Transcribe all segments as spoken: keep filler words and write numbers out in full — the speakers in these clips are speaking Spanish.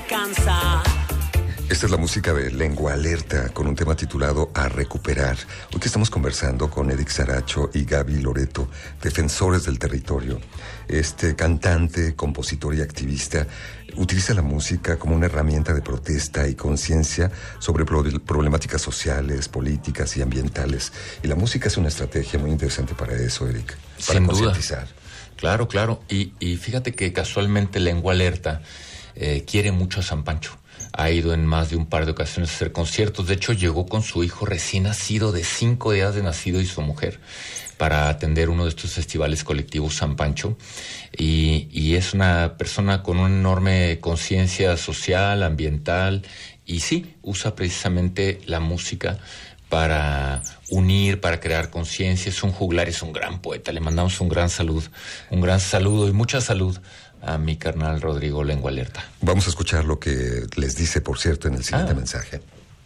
cansa. Esta es la música de Lengua Alerta con un tema titulado A Recuperar. Hoy que estamos conversando con Eric Saracho y Gaby Loreto, defensores del territorio. Este cantante, compositor y activista utiliza la música como una herramienta de protesta y conciencia sobre problemáticas sociales, políticas y ambientales. Y la música es una estrategia muy interesante para eso, Eric. Para Sin concientizar. duda. Claro, claro. Y, y fíjate que casualmente Lengua Alerta eh, quiere mucho a San Pancho. Ha ido en más de un par de ocasiones a hacer conciertos. De hecho, llegó con su hijo recién nacido, de cinco días de nacido, y su mujer, para atender uno de estos festivales colectivos San Pancho. Y, y es una persona con una enorme conciencia social, ambiental, y sí, usa precisamente la música para unir, para crear conciencia. Es un juglar, es un gran poeta. Le mandamos un gran salud, un gran saludo y mucha salud a mi carnal Rodrigo Lengua Alerta. Vamos a escuchar lo que les dice, por cierto, en el siguiente ah. mensaje.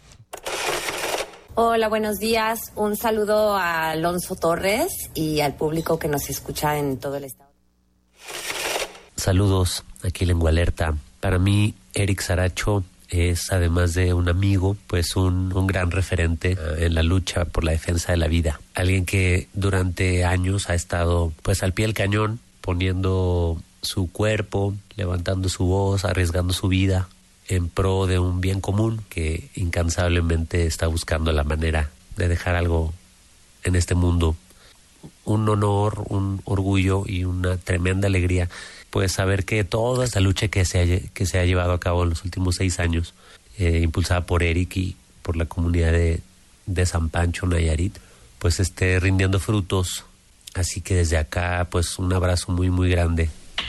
Hola, buenos días. Un saludo a Alonso Torres y al público que nos escucha en todo el estado. Saludos, aquí Lengua Alerta. Para mí, Eric Saracho es, además de un amigo, pues un, un gran referente en la lucha por la defensa de la vida. Alguien que durante años ha estado pues al pie del cañón, poniendo su cuerpo, levantando su voz, arriesgando su vida en pro de un bien común, que incansablemente está buscando la manera de dejar algo en este mundo. Un honor, un orgullo y una tremenda alegría, pues saber que toda esta lucha que se ha, que se ha llevado a cabo en los últimos seis años, eh, impulsada por Eric y por la comunidad de, de San Pancho, Nayarit, pues esté rindiendo frutos. Así que desde acá, pues un abrazo muy, muy grande.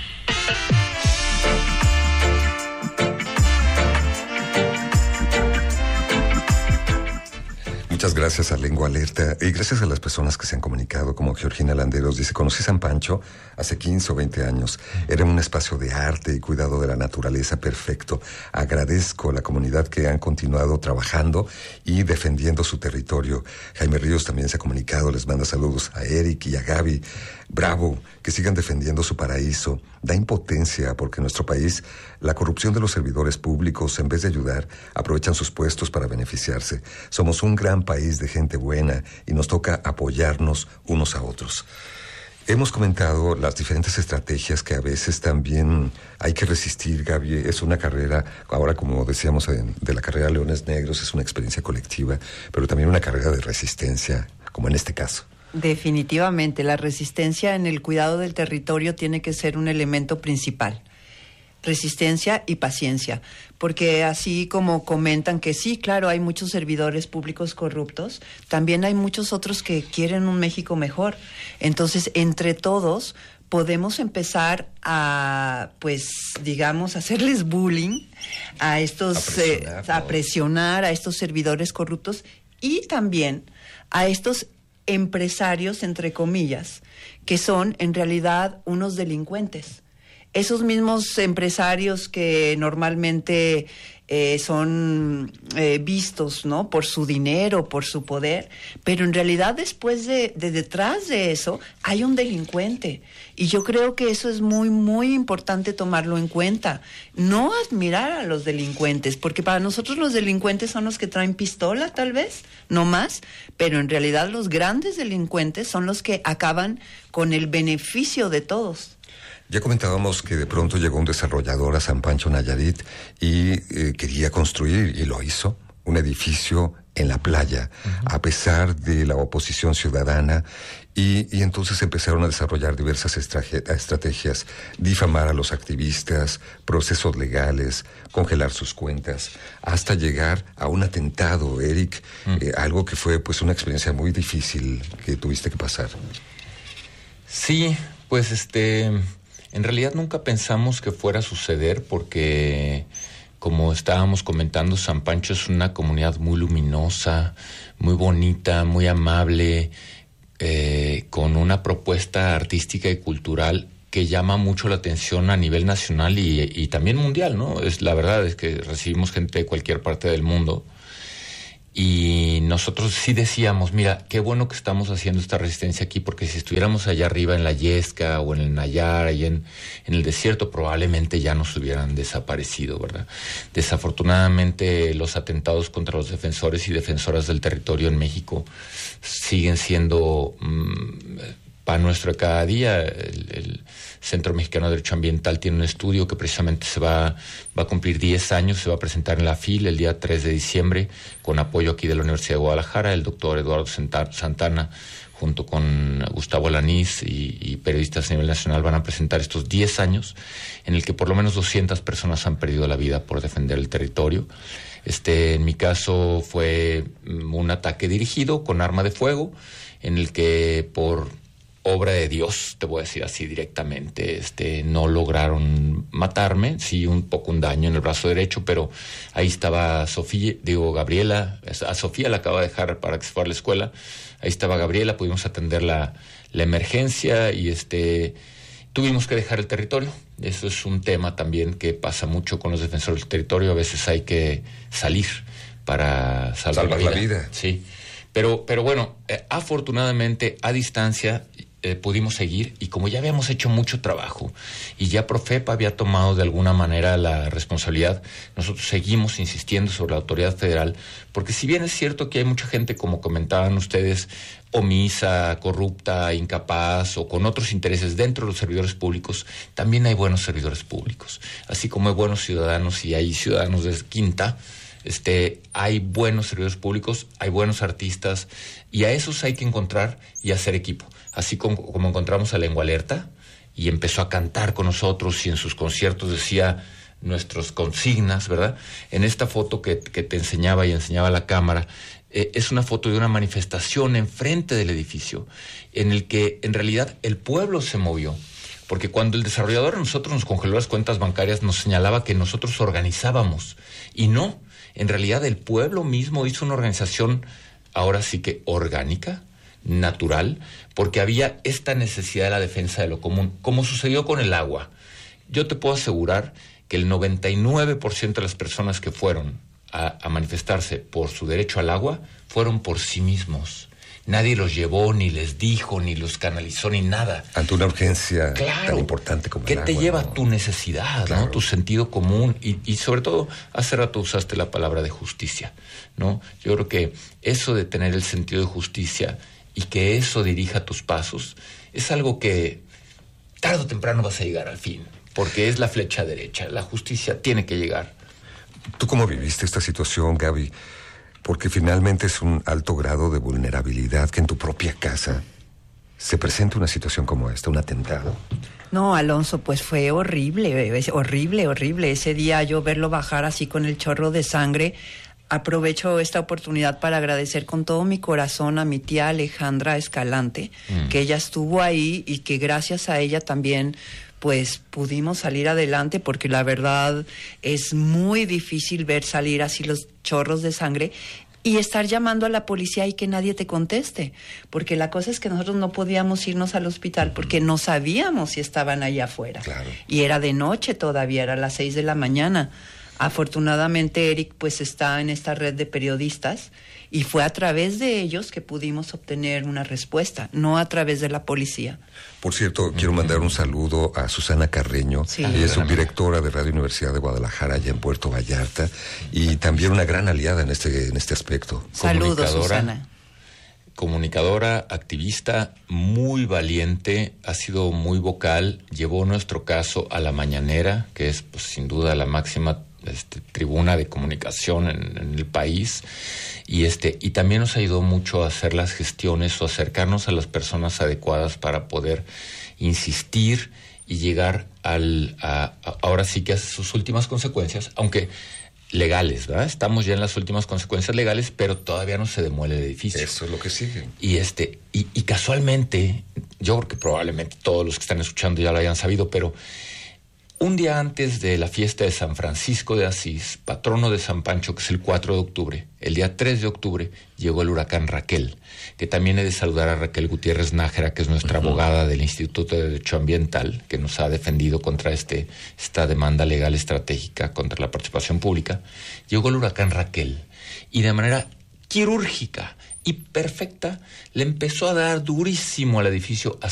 Muchas gracias a Lengua Alerta y gracias a las personas que se han comunicado, como Georgina Landeros dice: conocí San Pancho hace quince o veinte años. Era un espacio de arte y cuidado de la naturaleza perfecto. Agradezco a la comunidad que han continuado trabajando y defendiendo su territorio. Jaime Ríos también se ha comunicado, les manda saludos a Eric y a Gaby. Bravo, que sigan defendiendo su paraíso. Da impotencia porque en nuestro país la corrupción de los servidores públicos, en vez de ayudar, aprovechan sus puestos para beneficiarse. Somos un gran país de gente buena y nos toca apoyarnos unos a otros. Hemos comentado las diferentes estrategias que a veces también hay que resistir, Gaby. Es una carrera, ahora como decíamos de la carrera Leones Negros, es una experiencia colectiva, pero también una carrera de resistencia, como en este caso. Definitivamente, la resistencia en el cuidado del territorio tiene que ser un elemento principal. Resistencia y paciencia, porque así como comentan que sí, claro, hay muchos servidores públicos corruptos, también hay muchos otros que quieren un México mejor. Entonces, entre todos podemos empezar a, pues, digamos, hacerles bullying a estos, a presionar, eh, a presionar a estos servidores corruptos y también a estos empresarios, entre comillas, que son en realidad unos delincuentes. Esos mismos empresarios que normalmente eh, son eh, vistos, ¿no?, por su dinero, por su poder, pero en realidad después de, de detrás de eso hay un delincuente. Y yo creo que eso es muy, muy importante tomarlo en cuenta. No admirar a los delincuentes, porque para nosotros los delincuentes son los que traen pistola, tal vez, no más, pero en realidad los grandes delincuentes son los que acaban con el beneficio de todos. Ya comentábamos que de pronto llegó un desarrollador a San Pancho, Nayarit, y eh, quería construir, y lo hizo, un edificio en la playa, uh-huh. a pesar de la oposición ciudadana, y, y entonces empezaron a desarrollar diversas estrage- estrategias, difamar a los activistas, procesos legales, congelar sus cuentas, hasta llegar a un atentado, Eric, uh-huh. eh, algo que fue pues una experiencia muy difícil que tuviste que pasar. Sí, pues este... En realidad nunca pensamos que fuera a suceder porque, como estábamos comentando, San Pancho es una comunidad muy luminosa, muy bonita, muy amable, eh, con una propuesta artística y cultural que llama mucho la atención a nivel nacional y, y también mundial, ¿no? Es, la verdad es que recibimos gente de cualquier parte del mundo. Y nosotros sí decíamos, mira, qué bueno que estamos haciendo esta resistencia aquí, porque si estuviéramos allá arriba en la Yesca o en el Nayar, y en, en el desierto, probablemente ya nos hubieran desaparecido, ¿verdad? Desafortunadamente, los atentados contra los defensores y defensoras del territorio en México siguen siendo mmm, pan nuestro de cada día. El, el Centro Mexicano de Derecho Ambiental tiene un estudio que precisamente se va, va a cumplir diez años, se va a presentar en la F I L el día tres de diciembre, con apoyo aquí de la Universidad de Guadalajara. El doctor Eduardo Santana, junto con Gustavo Alanís y, y periodistas a nivel nacional, van a presentar estos diez años en el que por lo menos doscientas personas han perdido la vida por defender el territorio. Este, en mi caso fue un ataque dirigido con arma de fuego, en el que por obra de Dios, te voy a decir así directamente, este, no lograron matarme, sí un poco un daño en el brazo derecho, pero ahí estaba Sofía, digo Gabriela, a Sofía la acaba de dejar para que se fuera a la escuela, ahí estaba Gabriela, pudimos atender la, la emergencia y este tuvimos que dejar el territorio. Eso es un tema también que pasa mucho con los defensores del territorio, a veces hay que salir para salvar, salvar la vida. la vida. Sí, pero, pero bueno, eh, afortunadamente a distancia Eh, pudimos seguir, y como ya habíamos hecho mucho trabajo y ya Profepa había tomado de alguna manera la responsabilidad, nosotros seguimos insistiendo sobre la autoridad federal, porque si bien es cierto que hay mucha gente, como comentaban ustedes, omisa, corrupta, incapaz o con otros intereses dentro de los servidores públicos, también hay buenos servidores públicos, así como hay buenos ciudadanos y hay ciudadanos de quinta. Este, hay buenos servidores públicos, hay buenos artistas, y a esos hay que encontrar y hacer equipo. Así como, como encontramos a Lengua Alerta, y empezó a cantar con nosotros, y en sus conciertos decía nuestras consignas, ¿verdad? En esta foto que, que te enseñaba y enseñaba la cámara, eh, es una foto de una manifestación enfrente del edificio, en el que en realidad el pueblo se movió. Porque cuando el desarrollador a nosotros nos congeló las cuentas bancarias, nos señalaba que nosotros organizábamos, y no. En realidad el pueblo mismo hizo una organización, ahora sí que orgánica, natural, porque había esta necesidad de la defensa de lo común, como sucedió con el agua. Yo te puedo asegurar que el noventa y nueve por ciento de las personas que fueron a, a manifestarse por su derecho al agua fueron por sí mismos. Nadie los llevó, ni les dijo, ni los canalizó, ni nada. Ante una urgencia claro, tan importante como el agua. ¿Qué te lleva? ¿No? Tu necesidad, claro. ¿no? Tu sentido común. Y, y sobre todo, hace rato usaste la palabra de justicia, ¿no? Yo creo que eso de tener el sentido de justicia y que eso dirija tus pasos es algo que tarde o temprano vas a llegar al fin, porque es la flecha derecha. La justicia tiene que llegar. ¿Tú cómo viviste esta situación, Gaby? Porque finalmente es un alto grado de vulnerabilidad que en tu propia casa se presente una situación como esta, un atentado. No, Alonso, pues fue horrible, horrible, horrible. Ese día yo verlo bajar así con el chorro de sangre. Aprovecho esta oportunidad para agradecer con todo mi corazón a mi tía Alejandra Escalante, mm. que ella estuvo ahí y que gracias a ella también pues pudimos salir adelante, porque la verdad es muy difícil ver salir así los chorros de sangre y estar llamando a la policía y que nadie te conteste, porque la cosa es que nosotros no podíamos irnos al hospital porque no sabíamos si estaban allá afuera. Claro. Y era de noche todavía, era las seis de la mañana. Afortunadamente Eric pues está en esta red de periodistas y fue a través de ellos que pudimos obtener una respuesta, no a través de la policía. Por cierto, uh-huh. quiero mandar un saludo a Susana Carreño, sí. ella es subdirectora de Radio Universidad de Guadalajara allá en Puerto Vallarta y también una gran aliada en este, en este aspecto. Saludos, Susana. Comunicadora, activista, muy valiente, ha sido muy vocal, llevó nuestro caso a La Mañanera, que es pues, sin duda la máxima este, tribuna de comunicación en, en el país, y este y también nos ayudó mucho a hacer las gestiones o acercarnos a las personas adecuadas para poder insistir y llegar al a, a, ahora sí que a sus últimas consecuencias, aunque legales, ¿verdad? Estamos ya en las últimas consecuencias legales, pero todavía no se demuele el edificio. Eso es lo que sigue. Y este y, y casualmente, yo creo que probablemente todos los que están escuchando ya lo hayan sabido, pero un día antes de la fiesta de San Francisco de Asís, patrono de San Pancho, que es el cuatro de octubre, el día tres de octubre, llegó el huracán Raquel, que también he de saludar a Raquel Gutiérrez Nájera, que es nuestra uh-huh. abogada del Instituto de Derecho Ambiental, que nos ha defendido contra este esta demanda legal estratégica contra la participación pública. Llegó el huracán Raquel, y de manera quirúrgica y perfecta, le empezó a dar durísimo al edificio hasta